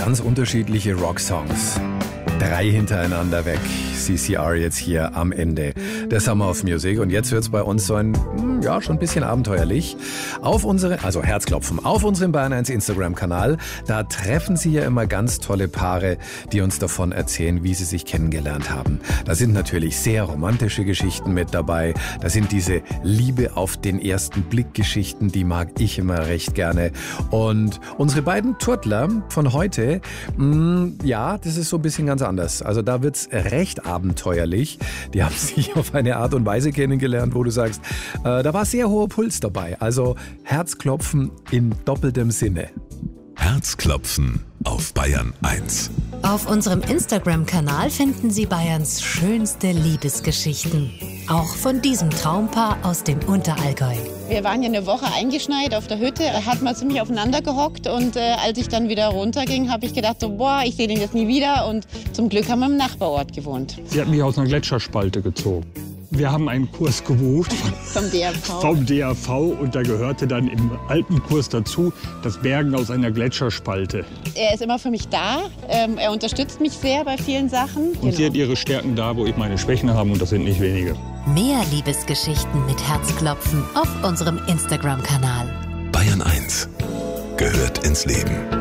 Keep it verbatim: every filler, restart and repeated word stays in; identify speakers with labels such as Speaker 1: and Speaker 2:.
Speaker 1: ganz unterschiedliche Rocksongs. Drei hintereinander weg. C C R jetzt hier am Ende der Summer of Music. Und jetzt wird's bei uns so ein, ja, schon ein bisschen abenteuerlich. Auf unsere, also Herzklopfen, auf unserem Bayern eins Instagram-Kanal. Da treffen Sie ja immer ganz tolle Paare, die uns davon erzählen, wie sie sich kennengelernt haben. Da sind natürlich sehr romantische Geschichten mit dabei. Da sind diese Liebe auf den ersten Blick Geschichten, die mag ich immer recht gerne. Und unsere beiden Turtler von heute, mh, ja, das ist so ein bisschen ganz anders. Also da wird's recht abenteuerlich. Die haben sich auf eine Art und Weise kennengelernt, wo du sagst, äh, da war sehr hoher Puls dabei. Also Herzklopfen in doppeltem Sinne.
Speaker 2: Herzklopfen auf Bayern eins.
Speaker 3: Auf unserem Instagram-Kanal finden Sie Bayerns schönste Liebesgeschichten. Auch von diesem Traumpaar aus dem Unterallgäu.
Speaker 4: Wir waren ja eine Woche eingeschneit auf der Hütte, da hat man ziemlich aufeinander gehockt und äh, als ich dann wieder runterging, habe ich gedacht, so, boah, ich sehe den jetzt nie wieder und zum Glück haben wir im Nachbarort gewohnt.
Speaker 5: Sie hat mich aus einer Gletscherspalte gezogen. Wir haben einen Kurs gebucht
Speaker 4: vom D R V.
Speaker 5: vom D R V und da gehörte dann im Alpenkurs dazu das Bergen aus einer Gletscherspalte.
Speaker 4: Er ist immer für mich da, ähm, er unterstützt mich sehr bei vielen Sachen.
Speaker 5: Und genau. Sie hat ihre Stärken da, wo ich meine Schwächen habe und das sind nicht wenige.
Speaker 3: Mehr Liebesgeschichten mit Herzklopfen auf unserem Instagram-Kanal.
Speaker 2: Bayern eins gehört ins Leben.